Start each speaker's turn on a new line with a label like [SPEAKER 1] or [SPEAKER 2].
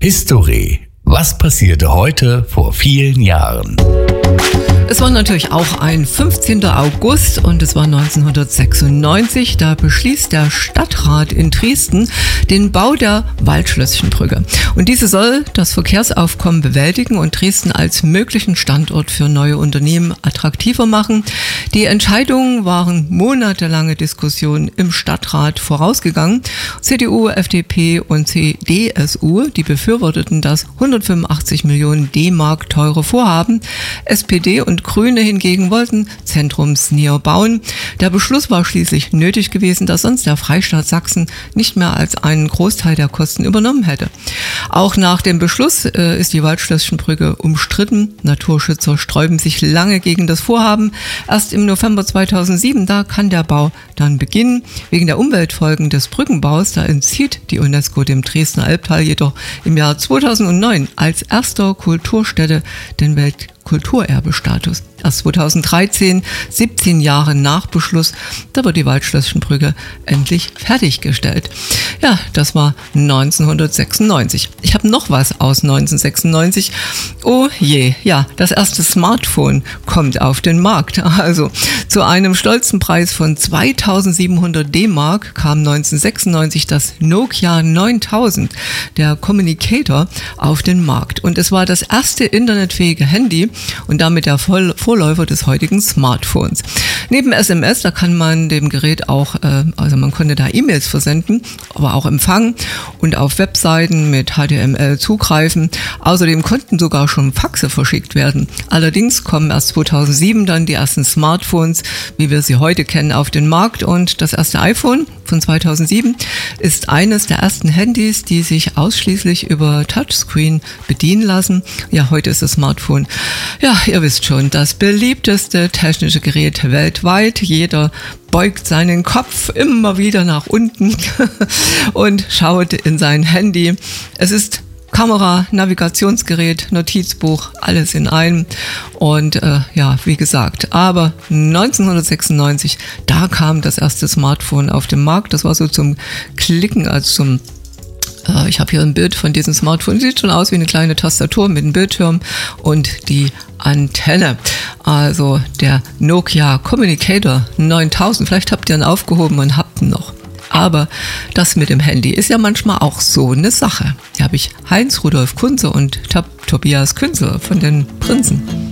[SPEAKER 1] History. Was passierte heute vor vielen Jahren?
[SPEAKER 2] Es war natürlich auch ein 15. August und es war 1996. Da beschließt der Stadtrat in Dresden den Bau der Waldschlösschenbrücke. Und diese soll das Verkehrsaufkommen bewältigen und Dresden als möglichen Standort für neue Unternehmen attraktiver machen. Die Entscheidungen waren monatelange Diskussionen im Stadtrat vorausgegangen. CDU, FDP und CDSU, die befürworteten das 185 Millionen D-Mark teure Vorhaben. SPD und Grüne hingegen wollten zentrumsnäher bauen. Der Beschluss war schließlich nötig gewesen, da sonst der Freistaat Sachsen nicht mehr als einen Großteil der Kosten übernommen hätte. Auch nach dem Beschluss ist die Waldschlösschenbrücke umstritten. Naturschützer sträuben sich lange gegen das Vorhaben. Erst im November 2007, da kann der Bau dann beginnen. Wegen der Umweltfolgen des Brückenbaus, da entzieht die UNESCO dem Dresdner Elbtal jedoch im Jahr 2009 als erster Kulturstätte den Weltkulturerbestatus. Erst 2013, 17 Jahre nach Beschluss, da wird die Waldschlösschenbrücke endlich fertiggestellt. Ja, das war 1996. Ich habe noch was aus 1996. Oh je, ja, das erste Smartphone kommt auf den Markt. Also zu einem stolzen Preis von 2700 D-Mark kam 1996 das Nokia 9000, der Communicator, auf den Markt. Und es war das erste internetfähige Handy und damit der Vorläufer des heutigen Smartphones. Neben SMS, da kann man dem Gerät auch, also man konnte da E-Mails versenden, aber auch empfangen und auf Webseiten mit HTML zugreifen. Außerdem konnten sogar schon Faxe verschickt werden. Allerdings kommen erst 2007 dann die ersten Smartphones, wie wir sie heute kennen, auf den Markt und das erste iPhone von 2007 ist eines der ersten Handys, die sich ausschließlich über Touchscreen bedienen lassen. Ja, heute ist das Smartphone, ja, ihr wisst schon, das beliebteste technische Gerät weltweit. Jeder beugt seinen Kopf immer wieder nach unten und schaut in sein Handy. Es ist Kamera, Navigationsgerät, Notizbuch, alles in einem. Und ja, wie gesagt, aber 1996, da kam das erste Smartphone auf den Markt. Das war so zum Klicken, also zum ich habe hier ein Bild von diesem Smartphone. Sieht schon aus wie eine kleine Tastatur mit einem Bildschirm und die Antenne. Also der Nokia Communicator 9000. Vielleicht habt ihr ihn aufgehoben und habt ihn noch. Aber das mit dem Handy ist ja manchmal auch so eine Sache. Hier habe ich Heinz Rudolf Kunze und Tobias Künzel von den Prinzen.